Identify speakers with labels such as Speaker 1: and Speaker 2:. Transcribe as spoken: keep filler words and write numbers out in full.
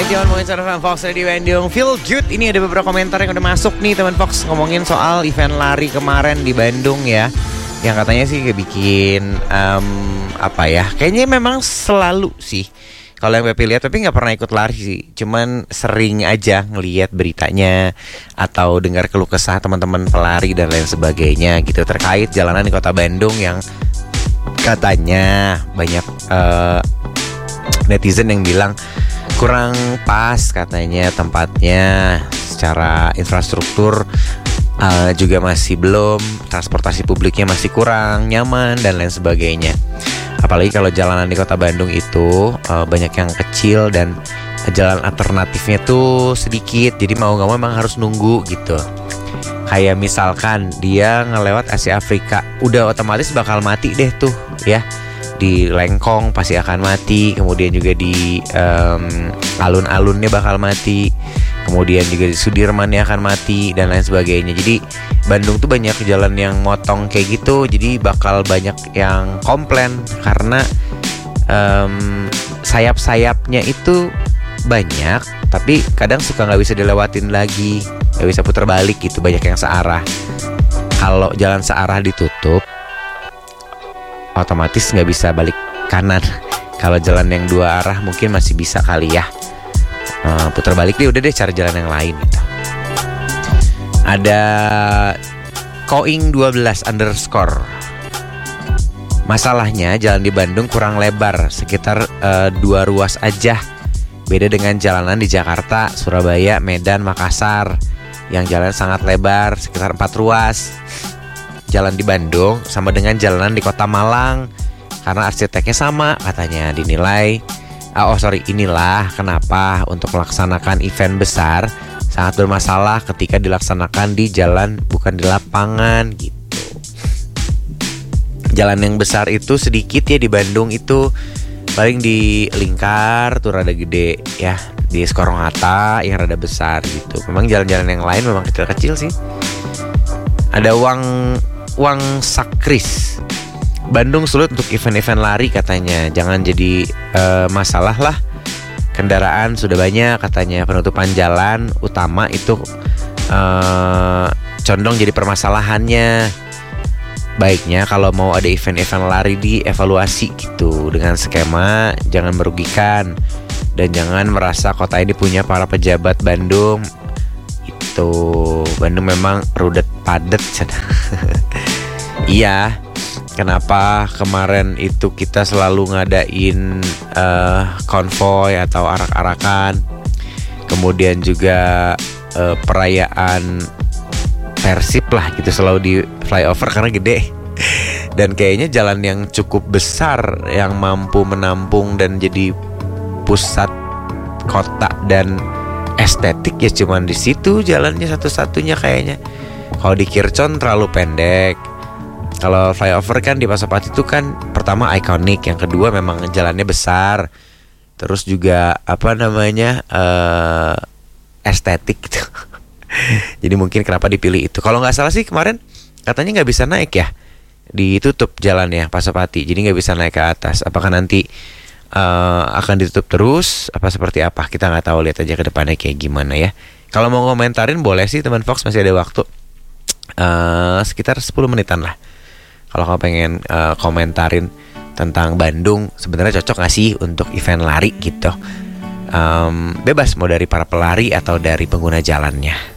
Speaker 1: Jangan ngomongin teman Fox Radio Bandung Feel Good. Ini ada beberapa komentar yang udah masuk nih teman Fox, ngomongin soal event lari kemarin di Bandung ya, yang katanya sih bikin um, apa ya, kayaknya memang selalu sih kalau yang Pepi lihat, tapi nggak pernah ikut lari sih, cuman sering aja ngelihat beritanya atau dengar keluh kesah teman-teman pelari dan lain sebagainya gitu terkait jalanan di kota Bandung yang katanya banyak uh, netizen yang bilang kurang pas katanya tempatnya, secara infrastruktur uh, juga masih belum, transportasi publiknya masih kurang nyaman dan lain sebagainya. Apalagi kalau jalanan di kota Bandung itu uh, banyak yang kecil dan jalan alternatifnya tuh sedikit, jadi mau gak mau memang harus nunggu gitu. Kayak misalkan dia ngelewat Asia Afrika, udah otomatis bakal mati deh tuh ya. Di Lengkong pasti akan mati, kemudian juga di um, alun-alunnya bakal mati, kemudian juga di Sudirman akan mati dan lain sebagainya. Jadi Bandung tuh banyak jalan yang motong kayak gitu, jadi bakal banyak yang komplain karena um, sayap-sayapnya itu banyak, tapi kadang suka nggak bisa dilewatin lagi, nggak bisa putar balik gitu, banyak yang searah. Kalau jalan searah ditutup, otomatis nggak bisa balik kanan. Kalau jalan yang dua arah mungkin masih bisa kali ya, uh, putar balik deh, udah deh cari jalan yang lain gitu. Ada Koing dua belas underscore, masalahnya jalan di Bandung kurang lebar, sekitar uh, dua ruas aja. Beda dengan jalanan di Jakarta, Surabaya, Medan, Makassar yang jalan sangat lebar, sekitar empat ruas. Jalan di Bandung sama dengan jalanan di kota Malang karena arsiteknya sama, katanya dinilai oh sorry inilah kenapa untuk melaksanakan event besar sangat bermasalah ketika dilaksanakan di jalan bukan di lapangan gitu. Jalan yang besar itu sedikit ya di Bandung itu, paling di Lingkar tuh rada gede ya, di Soekarno-Hatta yang rada besar gitu. Memang jalan-jalan yang lain memang kecil-kecil sih. Ada uang Wang Sakris, Bandung sulit untuk event-event lari katanya. Jangan jadi uh, masalah lah, kendaraan sudah banyak katanya. Penutupan jalan utama itu uh, condong jadi permasalahannya. Baiknya kalau mau ada event-event lari dievaluasi gitu, dengan skema jangan merugikan dan jangan merasa kota ini punya para pejabat Bandung. Itu Bandung memang rudet padet. Iya, kenapa kemarin itu kita selalu ngadain uh, konvoy atau arak-arakan, kemudian juga uh, perayaan Persib lah gitu, selalu di flyover karena gede. Dan kayaknya jalan yang cukup besar yang mampu menampung dan jadi pusat kota dan estetik ya cuman di situ jalannya satu-satunya kayaknya. Kalau di Kircon terlalu pendek. Kalau flyover kan di Pasopati itu kan pertama ikonik, yang kedua memang jalannya besar, terus juga apa namanya uh, estetik gitu. Jadi mungkin kenapa dipilih itu. Kalau nggak salah sih kemarin katanya nggak bisa naik ya, ditutup jalannya Pasopati, jadi nggak bisa naik ke atas. Apakah nanti uh, akan ditutup terus? Apa seperti apa? Kita nggak tahu, lihat aja ke depannya kayak gimana ya. Kalau mau komentarin boleh sih teman Fox, masih ada waktu uh, sekitar sepuluh menitan lah. Kalau kamu pengen uh, komentarin tentang Bandung, sebenarnya cocok gak sih untuk event lari gitu? Um, bebas mau dari para pelari atau dari pengguna jalannya.